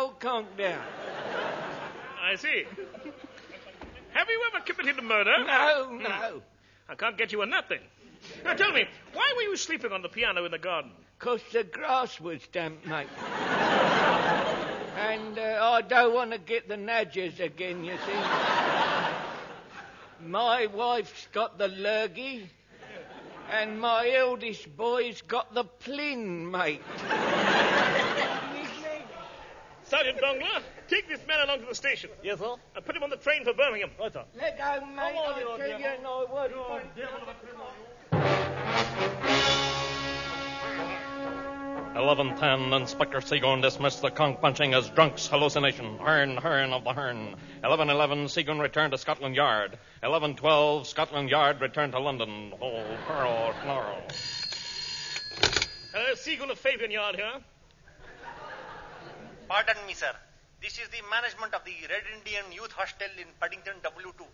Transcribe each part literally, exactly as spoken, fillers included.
old conch down. I see. Have you ever committed a murder? No, no. I can't get you a nothing. Now tell me, why were you sleeping on the piano in the garden? 'Cause the grass was damp, mate. And uh, I don't want to get the nadgers again, you see. My wife's got the lurgy, and my eldest boy's got the plin, mate. Sergeant Dongler, take this man along to the station. Yes, sir. And put him on the train for Birmingham. Right, sir. Let go, mate. on, I you tell devil. you, no word. eleven ten, Inspector Seagoon dismissed the conch punching as drunk's hallucination. Hearn, Hearn of the Hearn. eleven eleven, Seagoon returned to Scotland Yard. eleven twelve, Scotland Yard returned to London. Oh, Pearl, snarl. Uh, Seagull of Fabian Yard here. Pardon me, sir. This is the management of the Red Indian Youth Hostel in Paddington W two.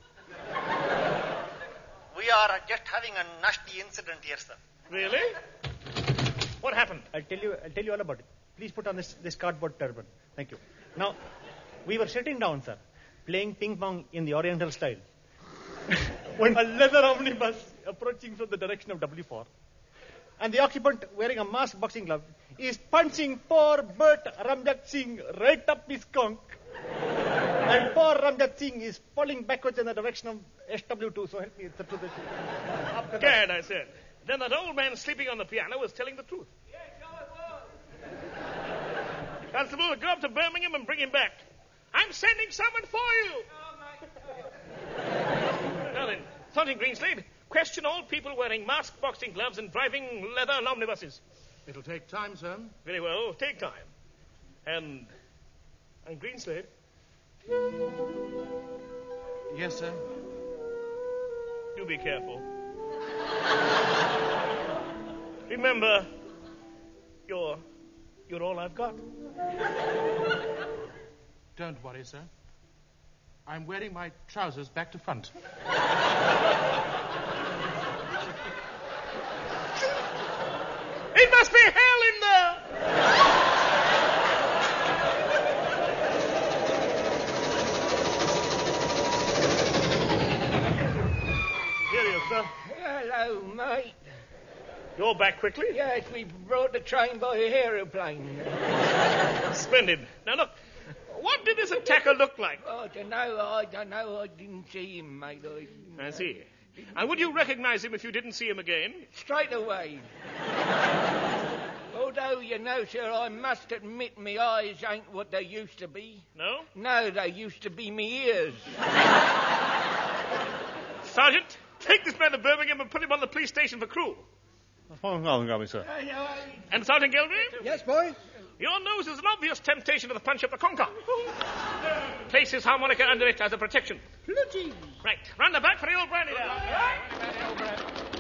We are just having a nasty incident here, sir. Really? What happened? I'll tell you. I'll tell you all about it. Please put on this this cardboard turban. Thank you. Now, we were sitting down, sir, playing ping pong in the Oriental style, when a leather omnibus approaching from the direction of W four, and the occupant wearing a masked boxing glove is punching poor Bert Ramjat Singh right up his conch, and poor Ramjat Singh is falling backwards in the direction of S W two. So help me, it's up to this. Up to Gad, that. I said. Then that old man sleeping on the piano was telling the truth. Yes, I was. Constable, go up to Birmingham and bring him back. I'm sending someone for you. Now then, Sergeant Greenslade, question all people wearing masked boxing gloves and driving leather omnibuses. It'll take time, sir. Very well, take time. And, and Greenslade? Yes, sir. Do be careful. Remember, you're, you're all I've got. Don't worry, sir. I'm wearing my trousers back to front. It must be hell in there! Here he is, sir. Hello, mate. You're back quickly? Yes, we brought the train by aeroplane. Splendid. Now, look, what did this attacker look like? I don't know, I don't know. I didn't see him, mate. I... I see. And would you recognize him if you didn't see him again? Straight away. Although, you know, sir, I must admit me eyes ain't what they used to be. No? No, they used to be me ears. Sergeant, take this man to Birmingham and put him on the police station for crew. Oh, no, no, sir. And Sergeant Gilby? Yes, boy? Your nose is an obvious temptation to the punch up the conker. Place his harmonica under it as a protection. Plenty. Right. Run the back for the old brandy now. Right?